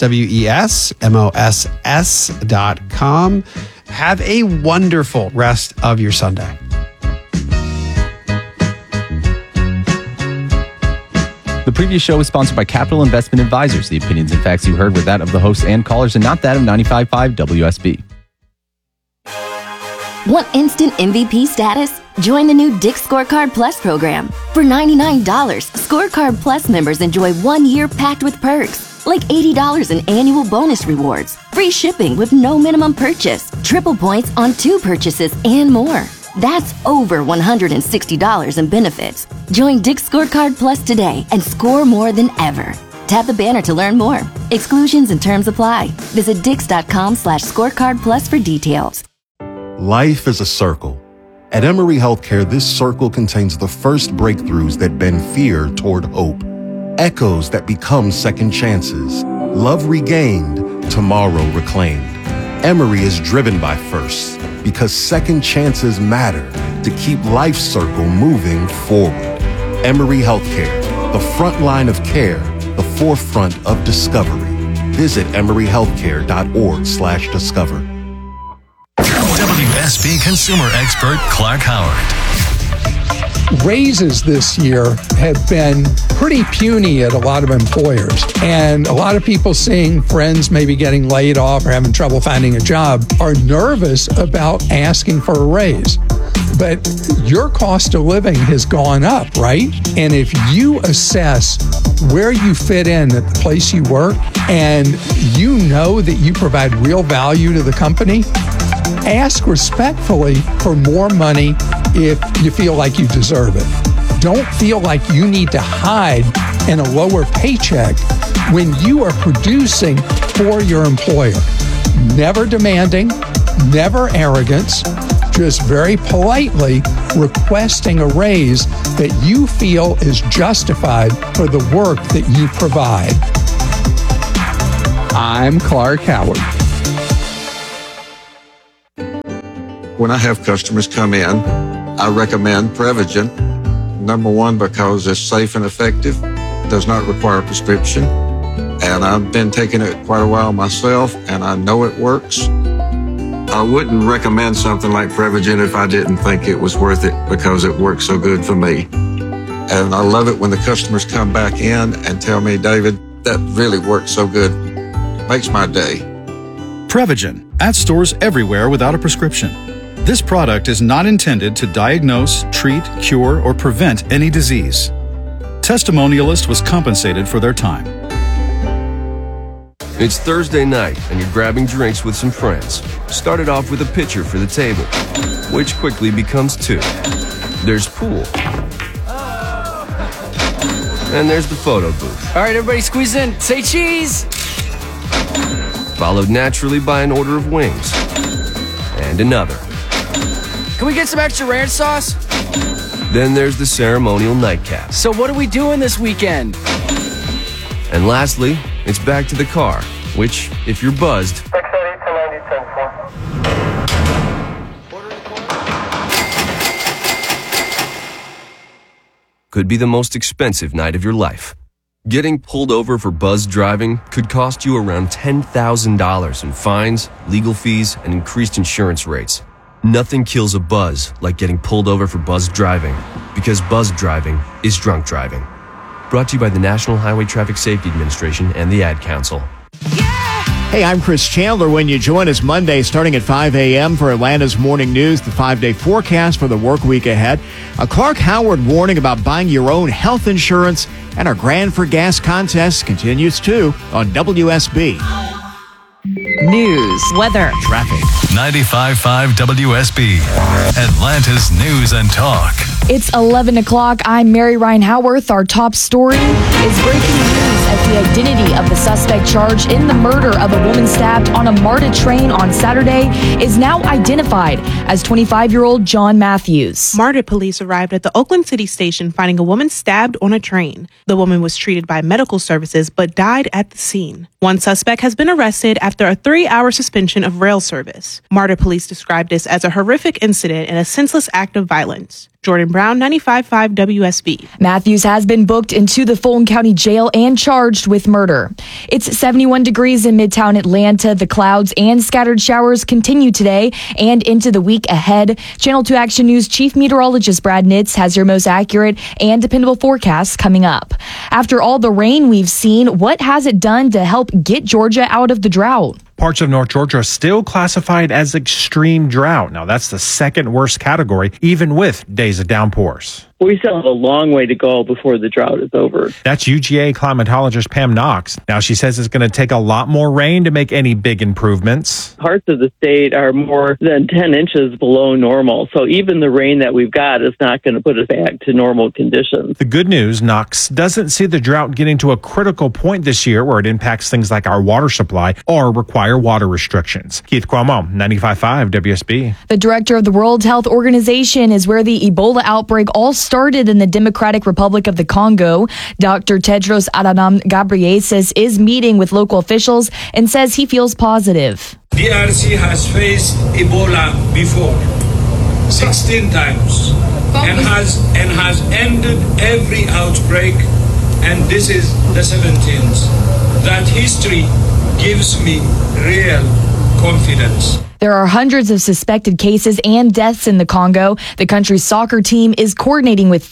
WESMOSS.com. Have a wonderful rest of your Sunday. The previous show was sponsored by Capital Investment Advisors. The opinions and facts you heard were that of the hosts and callers and not that of 95.5 WSB. Want instant MVP status? Join the new Dick's Scorecard Plus program. For $99, Scorecard Plus members enjoy 1 year packed with perks, like $80 in annual bonus rewards, free shipping with no minimum purchase, triple points on 2 purchases, and more. That's over $160 in benefits. Join Dick's Scorecard Plus today and score more than ever. Tap the banner to learn more. Exclusions and terms apply. Visit Dix.com/scorecard plus for details. Life is a circle. At Emory Healthcare, this circle contains the first breakthroughs that bend fear toward hope. Echoes that become second chances. Love regained, tomorrow reclaimed. Emory is driven by firsts, because second chances matter to keep life's circle moving forward. Emory Healthcare, the front line of care, the forefront of discovery. Visit emoryhealthcare.org/discover. WSB consumer expert Clark Howard. Raises this year have been pretty puny at a lot of employers. And a lot of people seeing friends maybe getting laid off or having trouble finding a job are nervous about asking for a raise. but your cost of living has gone up, right? And if you assess where you fit in at the place you work and you know that you provide real value to the company, ask respectfully for more money if you feel like you deserve it. Don't feel like you need to hide in a lower paycheck when you are producing for your employer. Never demanding, never arrogance, just very politely requesting a raise that you feel is justified for the work that you provide. I'm Clark Howard. When I have customers come in, I recommend Prevagen. Number one, because it's safe and effective, does not require a prescription. And I've been taking it quite a while myself, and I know it works. I wouldn't recommend something like Prevagen if I didn't think it was worth it because it works so good for me. And I love it when the customers come back in and tell me, David, that really works so good. Makes my day. Prevagen, at stores everywhere without a prescription. This product is not intended to diagnose, treat, cure, or prevent any disease. Testimonialist was compensated for their time. It's Thursday night and you're grabbing drinks with some friends. Started off with a pitcher for the table, which quickly becomes two. There's pool. And there's the photo booth. All right, everybody squeeze in. Say cheese! Followed naturally by an order of wings. And another. Can we get some extra ranch sauce? Then there's the ceremonial nightcap. So what are we doing this weekend? And lastly, it's back to the car, which, if you're buzzed, could be the most expensive night of your life. Getting pulled over for buzzed driving could cost you around $10,000 in fines, legal fees, and increased insurance rates. Nothing kills a buzz like getting pulled over for buzzed driving, because buzzed driving is drunk driving. Brought to you by the National Highway Traffic Safety Administration and the Ad Council. Hey, I'm Chris Chandler. When you join us Monday starting at 5 a.m. for Atlanta's Morning News, the 5-day forecast for the work week ahead, a Clark Howard warning about buying your own health insurance, and our Grand for Gas contest continues too on WSB. News, weather, traffic. 95.5 WSB, Atlanta's News and Talk. It's 11 o'clock. I'm Mary Ryan Howarth. Our top story is breaking news as the identity of the suspect charged in the murder of a woman stabbed on a MARTA train on Saturday is now identified as 25-year-old John Matthews. MARTA police arrived at the Oakland City station finding a woman stabbed on a train. The woman was treated by medical services but died at the scene. One suspect has been arrested after a 3-hour suspension of rail service. MARTA police described this as a horrific incident and a senseless act of violence. Jordan Brown, 95.5 WSB. Matthews has been booked into the Fulton County Jail and charged with murder. It's 71 degrees in Midtown Atlanta. The clouds and scattered showers continue today and into the week ahead. Channel 2 Action News Chief Meteorologist Brad Nitz has your most accurate and dependable forecasts coming up. After all the rain we've seen, what has it done to help get Georgia out of the drought? Parts of North Georgia are still classified as extreme drought. Now, that's the second worst category, even with days of downpours. We still have a long way to go before the drought is over. That's UGA climatologist Pam Knox. Now, she says it's going to take a lot more rain to make any big improvements. Parts of the state are more than 10 inches below normal. So even the rain that we've got is not going to put us back to normal conditions. The good news, Knox doesn't see the drought getting to a critical point this year where it impacts things like our water supply or require water restrictions. Keith Cuomo, 95.5 WSB. The director of the World Health Organization is where the Ebola outbreak all started in the Democratic Republic of the Congo. Dr. Tedros Adhanom Ghebreyesus is meeting with local officials and says he feels positive. DRC has faced Ebola before, 16 times, and has ended every outbreak, and this is the 17th. That history gives me real confidence. There are hundreds of suspected cases and deaths in the Congo. The country's soccer team is coordinating with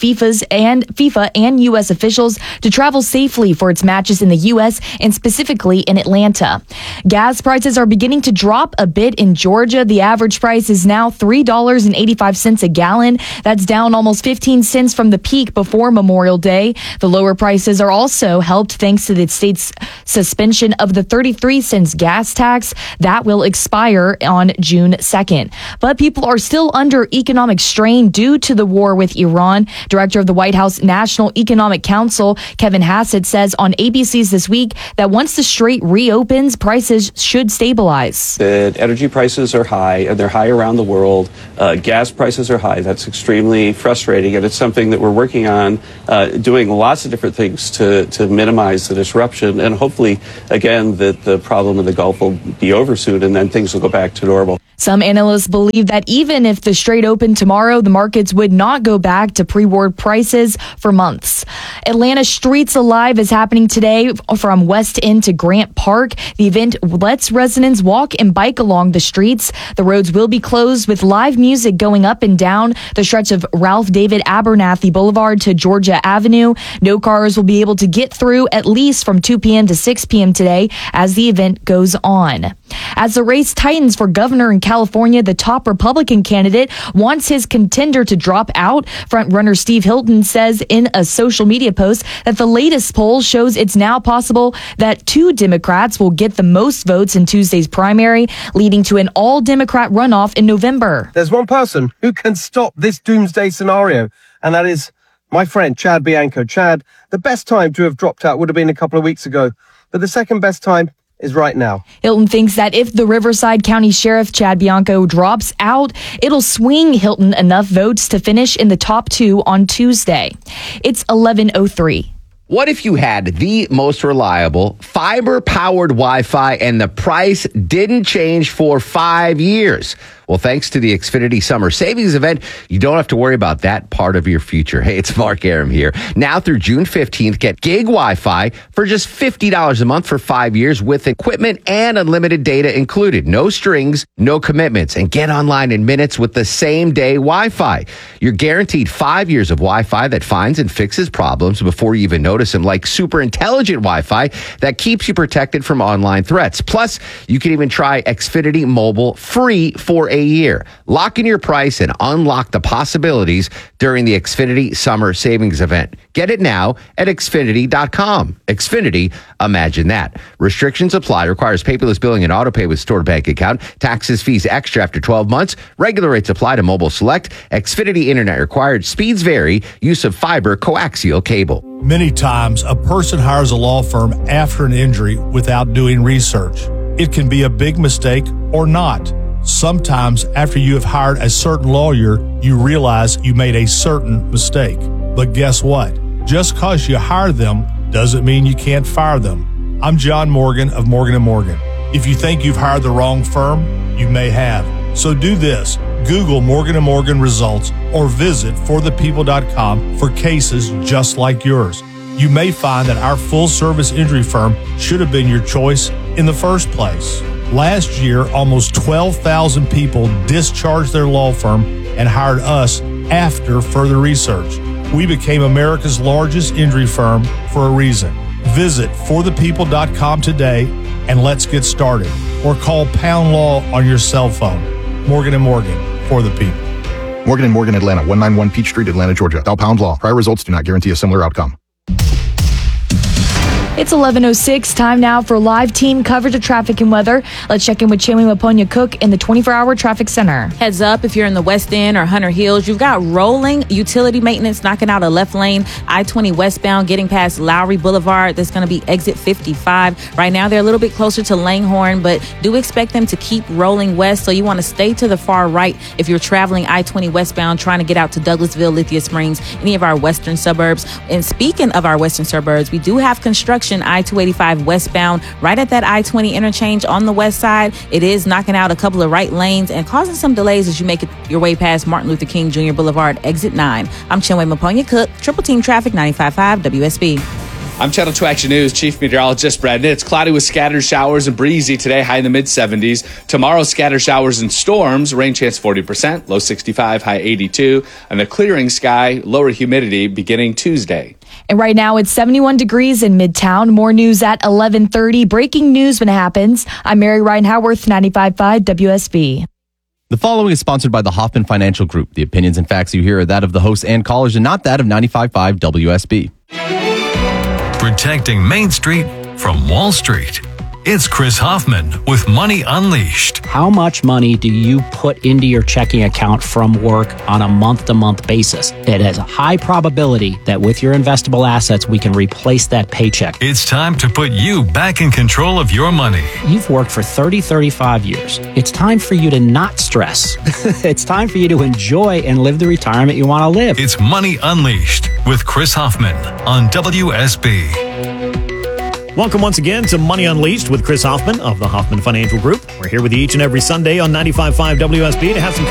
FIFA and U.S. officials to travel safely for its matches in the U.S. and specifically in Atlanta. Gas prices are beginning to drop a bit in Georgia. The average price is now $3.85 a gallon. That's down almost 15 cents from the peak before Memorial Day. The lower prices are also helped thanks to the state's suspension of the 33 cents gas tax that will expire on June 2nd. But people are still under economic strain due to the war with Iran. Director of the White House National Economic Council, Kevin Hassett, says on ABC's This Week that once the strait reopens, prices should stabilize. The energy prices are high, and they're high around the world. Gas prices are high. That's extremely frustrating, and it's something that we're working on, doing lots of different things to minimize the disruption, and hopefully, again, that the problem in the Gulf will be over soon, and then things will go back to normal. Some analysts believe that even if the strait opened tomorrow, the markets would not go back to pre-war prices for months. Atlanta Streets Alive is happening today from West End to Grant Park. The event lets residents walk and bike along the streets. The roads will be closed with live music going up and down the stretch of Ralph David Abernathy Boulevard to Georgia Avenue. No cars will be able to get through at least from 2 p.m. to 6 p.m. today as the event goes on. As the race tightens for governor in California, the top Republican candidate wants his contender to drop out. Frontrunner Steve Hilton says in a social media post that the latest poll shows it's now possible that 2 Democrats will get the most votes in Tuesday's primary, leading to an all-Democrat runoff in November. There's one person who can stop this doomsday scenario, and that is my friend Chad Bianco. Chad, the best time to have dropped out would have been a couple of weeks ago, but the second best time is right now. Hilton thinks that if the Riverside County Sheriff Chad Bianco drops out, it'll swing Hilton enough votes to finish in the top 2 on Tuesday. It's 11:03. What if you had the most reliable fiber-powered Wi-Fi and the price didn't change for 5 years? Well, thanks to the Xfinity Summer Savings Event, you don't have to worry about that part of your future. Hey, it's Mark Arum here. Now through June 15th, get gig Wi-Fi for just $50 a month for 5 years with equipment and unlimited data included. No strings, no commitments, and get online in minutes with the same day Wi-Fi. You're guaranteed 5 years of Wi-Fi that finds and fixes problems before you even notice them, like super intelligent Wi-Fi that keeps you protected from online threats. Plus, you can even try Xfinity Mobile free for a year. Lock in your price and unlock the possibilities during the Xfinity Summer Savings Event. Get it now at Xfinity.com. Xfinity, imagine that. Restrictions apply. Requires paperless billing and autopay with stored bank account. Taxes, fees extra after 12 months. Regular rates apply to Mobile Select. Xfinity Internet required. Speeds vary. Use of fiber coaxial cable. Many times, a person hires a law firm after an injury without doing research. It can be a big mistake or not. Sometimes, after you have hired a certain lawyer, you realize you made a certain mistake. But guess what? Just because you hire them doesn't mean you can't fire them. I'm John Morgan of Morgan & Morgan. If you think you've hired the wrong firm, you may have. So do this. Google Morgan & Morgan results or visit forthepeople.com for cases just like yours. You may find that our full-service injury firm should have been your choice in the first place. Last year, almost 12,000 people discharged their law firm and hired us after further research. We became America's largest injury firm for a reason. Visit forthepeople.com today and let's get started. Or call Pound Law on your cell phone. Morgan & Morgan, for the people. Morgan & Morgan, Atlanta, 191 Peach Street, Atlanta, Georgia. Dial Pound Law. Prior results do not guarantee a similar outcome. It's 11:06. Time now for live team coverage of traffic and weather. Let's check in with Cheney Maponia Cook in the 24-hour traffic center. Heads up if you're in the West End or Hunter Hills. You've got rolling utility maintenance knocking out a left lane. I-20 westbound getting past Lowry Boulevard. That's going to be exit 55. Right now they're a little bit closer to Langhorne, but do expect them to keep rolling west. So you want to stay to the far right if you're traveling I-20 westbound trying to get out to Douglasville, Lithia Springs, any of our western suburbs. And speaking of our western suburbs, we do have construction I-285 westbound right at that I-20 interchange on the west side. It is knocking out a couple of right lanes and causing some delays as you make it your way past Martin Luther King Jr. Boulevard, exit 9. I'm Cheney Maponia Cook, Triple Team Traffic 95.5 WSB. I'm Channel 2 Action News Chief Meteorologist Brad Nitz. Cloudy with scattered showers and breezy today, high in the mid-70s. Tomorrow, scattered showers and storms, rain chance 40%, low 65, high 82. And a clearing sky, lower humidity beginning Tuesday. And right now it's 71 degrees in Midtown. More news at 11:30. Breaking news when it happens. I'm Mary Ryan Howarth, 95.5 WSB. The following is sponsored by the Hoffman Financial Group. The opinions and facts you hear are that of the hosts and callers and not that of 95.5 WSB. Protecting Main Street from Wall Street. It's Chris Hoffman with Money Unleashed. How much money do you put into your checking account from work on a month-to-month basis? It has a high probability that with your investable assets, we can replace that paycheck. It's time to put you back in control of your money. You've worked for 35 years. It's time for you to not stress. It's time for you to enjoy and live the retirement you want to live. It's Money Unleashed with Chris Hoffman on WSB. Welcome once again to Money Unleashed with Chris Hoffman of the Hoffman Financial Group. We're here with you each and every Sunday on 95.5 WSB to have some